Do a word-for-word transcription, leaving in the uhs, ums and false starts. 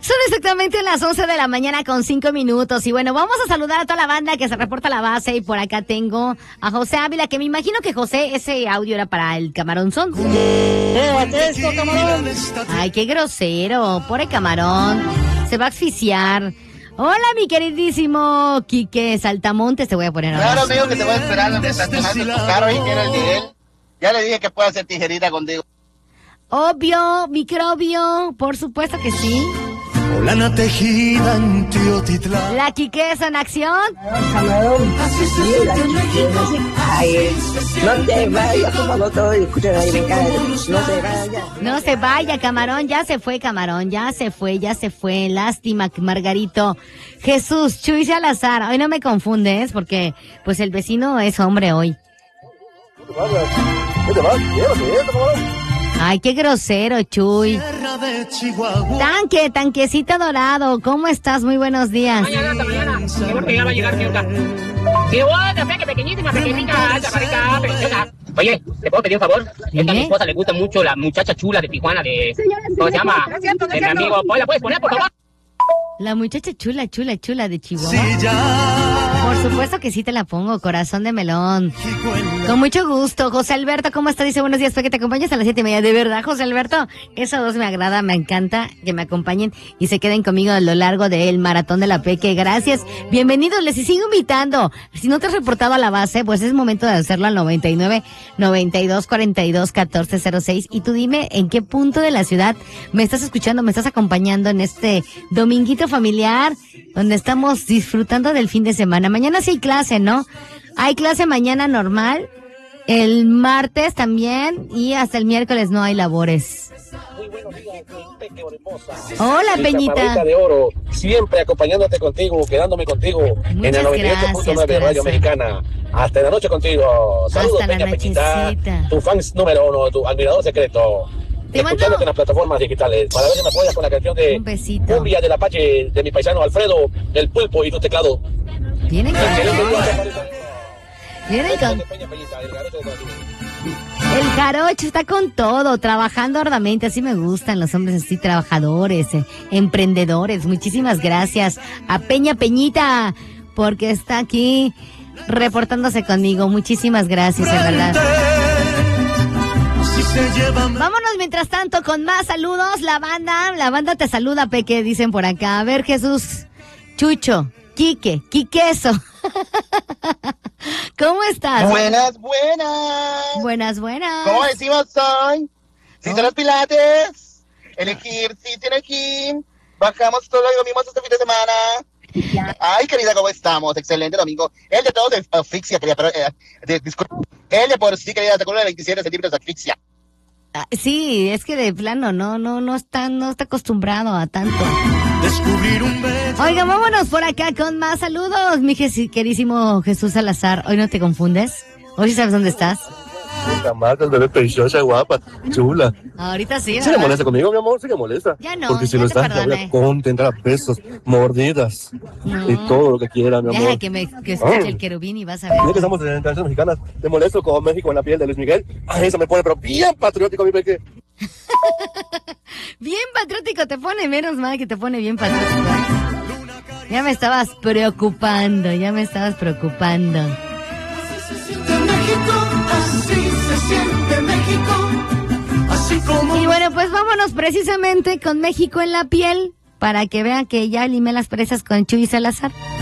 Son exactamente las once de la mañana con cinco minutos. Y bueno, vamos a saludar a toda la banda que se reporta a la base. Y por acá tengo a José Ávila, que me imagino que José, ese audio era para el camaronzón. ¡Quédate esto, camarón! Ay, qué grosero. Pobre camarón. Se va a asfixiar. Hola, mi queridísimo Quique Saltamontes. Te voy a poner ahora. Claro, amigo, que te voy a esperar donde estás tomando tu carro y tiene el nivel. Ya le dije que puede hacer tijerita contigo. Obvio, microbio. Por supuesto que sí. Lana tejida en Teotitlán. La Quiquesa en acción. Camarón, ay, no te vayas, como no te escuchas ahí, me cae. No te vayas. No se vaya, camarón, ya se fue, camarón, ya se fue, ya se fue. Lástima, Margarito. Jesús, Chuy Salazar, hoy no me confundes, porque pues el vecino es hombre hoy. Ay, qué grosero, Chuy. Tanque, tanquecito dorado, ¿cómo estás? Muy buenos días. Mañana, hasta mañana. Seguro que ya va a llegar, señorita. Sí, otra, peque, pequeñísima, pequeñita, alta, marica, preciosa. Oye, ¿le puedo pedir un favor? Es que a mi esposa le gusta mucho la muchacha chula de Tijuana, de... ¿Cómo se llama? De mi amigo. ¿La puedes poner, por favor? La muchacha chula, chula, chula de Chihuahua. Sí, ya. Por supuesto que sí te la pongo, corazón de melón. Con mucho gusto. José Alberto, ¿cómo está? Dice, buenos días, para que te acompañes a las siete y media. De verdad, José Alberto, esos dos me agrada, me encanta que me acompañen y se queden conmigo a lo largo del maratón de la Peque. Gracias. Bienvenidos, les sigo invitando. Si no te has reportado a la base, pues es momento de hacerlo al noventa y nueve, noventa y dos, cuarenta y dos, catorce cero seis. Y tú dime en qué punto de la ciudad me estás escuchando, me estás acompañando en este dominguito familiar, donde estamos disfrutando del fin de semana. Mañana sí hay clase, ¿no? Hay clase mañana normal, el martes también, y hasta el miércoles no hay labores. Muy buenos días, Peque hermosa. Hola, Mi Peñita. chaparrita de oro, siempre acompañándote contigo, quedándome contigo. Muchas en el noventa y ocho punto nueve Radio gracias, Mexicana. Hasta la noche contigo. Saludos, Hasta la Peña Peñita, nochecita. tu fan número uno, tu admirador secreto. Te mando- Escuchándote en las plataformas digitales. Para ver si me apoyas con la canción de Un besito. Cumbia del Apache de mi paisano Alfredo, el pulpo y tu teclado. Vienen con Excelente todo. día, chaparrita. Vienen con... Peña Peñita, el garoto de Brasil. El jarocho está con todo, trabajando arduamente, así me gustan los hombres así, trabajadores, eh, emprendedores. Muchísimas gracias a Peña Peñita, porque está aquí reportándose conmigo. Muchísimas gracias, de verdad. Si se llevan. Vámonos mientras tanto con más saludos. La banda, la banda te saluda, Peque, dicen por acá. A ver, Jesús, Chucho, Quique, Quiqueso. ¿Cómo estás? Buenas, buenas. Buenas, buenas. ¿Cómo decimos hoy? Si son los pilates, el ejercicio en el gym, bajamos todo lo mismo este fin de semana. Ay, querida, ¿cómo estamos? Excelente domingo. El de todos de asfixia, querida, pero, eh, de, disculpa. El de por sí, querida, te acuerdas de veintisiete centímetros de asfixia. Ah, sí, es que de plano no, no, no está, no está acostumbrado a tanto. Descubrir un beso. Oigan, vámonos por acá con más saludos, mi jes- queridísimo Jesús Salazar. ¿Hoy no te confundes? ¿Hoy sí sabes dónde estás? Chamaca, el bebé preciosa, guapa, chula. Ahorita sí, ¿Sí le ¿verdad? molesta conmigo, mi amor? ¿Sí le molesta? Ya no, Porque si ya no te está, la voy perdoné. a contentar a besos, mordidas No. y todo lo que quiera, mi Deja amor. que me que escuche el querubín y vas a ver. Ya que estamos en tradiciones mexicanas, te molesto con México en la piel de Luis Miguel. Ay, eso me pone pero bien patriótico, mi peque. Bien patriótico te pone, menos mal que te pone bien patriótico. Ya me estabas preocupando, ya me estabas preocupando. Así se siente México, así como. Y bueno, pues vámonos precisamente con México en la piel para que vean que ya limé las presas con Chuy Salazar.